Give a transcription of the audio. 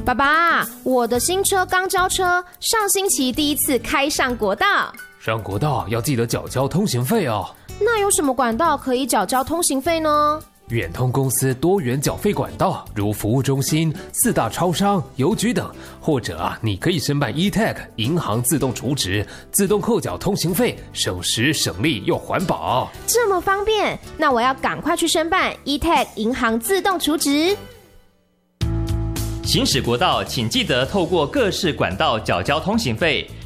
爸爸，我的新车刚交车，上星期第一次开上国道。 上国道要记得缴交通行费哦。 那有什么管道可以缴交通行费呢？ 远通公司多元缴费管道，如服务中心、4大超商、邮局等，或者你可以申办 eTag 银行自动储值，自动扣缴通行费，省时省力又环保。 这么方便，那我要赶快去申办 eTag 银行自动储值。 行驶国道，请记得透过各式管道缴交通行费，